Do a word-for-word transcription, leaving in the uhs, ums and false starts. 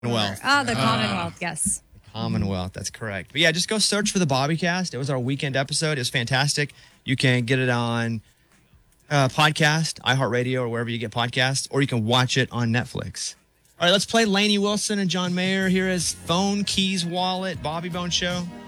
Commonwealth. Oh, the Commonwealth, yes. Commonwealth, that's correct. But yeah, just go search for the Bobbycast. It was our weekend episode. It was fantastic. You can get it on uh, podcast, iHeartRadio, or wherever you get podcasts, or you can watch it on Netflix. All right, let's play Lainey Wilson and John Mayer. Here is Phone, Keys, Wallet, Bobby Bone Show.